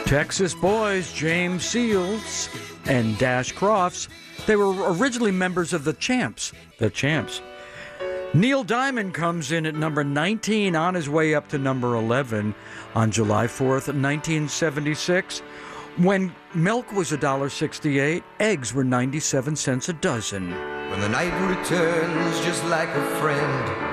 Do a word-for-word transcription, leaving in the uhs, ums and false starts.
Texas boys James Seals and Dash Crofts, they were originally members of the Champs. The Champs. Neil Diamond comes in at number nineteen, on his way up to number eleven on July fourth, nineteen seventy-six. When milk was one dollar sixty-eight, eggs were ninety-seven cents a dozen. When the night returns just like a friend,